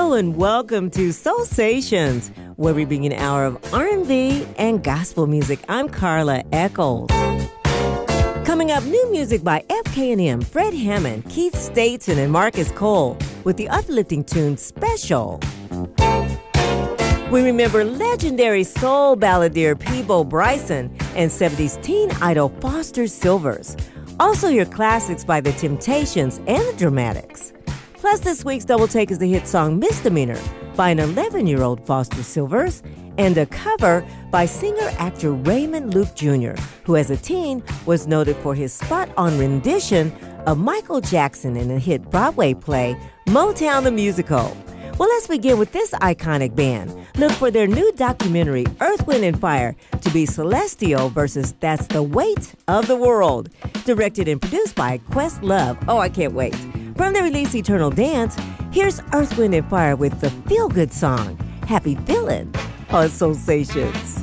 And welcome to Soulsations, where we bring an hour of R&B and gospel music. I'm Carla Eccles. Coming up, new music by FK&M, Fred Hammond, Keith Staton, and Marcus Cole with the uplifting tune Special. We remember legendary soul balladeer Peabo Bryson and 70s teen idol Foster Sylvers. Also hear classics by The Temptations and The Dramatics. Plus, this week's Double Take is the hit song Misdemeanor by an 11-year-old Foster Sylvers and a cover by singer-actor Raymond Luke Jr., who as a teen was noted for his spot-on rendition of Michael Jackson in the hit Broadway play Motown the Musical. Well, let's begin with this iconic band. Look for their new documentary, Earth, Wind & Fire, to be Celestial versus That's the Weight of the World. Directed and produced by Questlove. Oh, I can't wait. From the release Eternal Dance, here's Earth, Wind & Fire with the feel-good song, Happy Feelin' on Soulsations.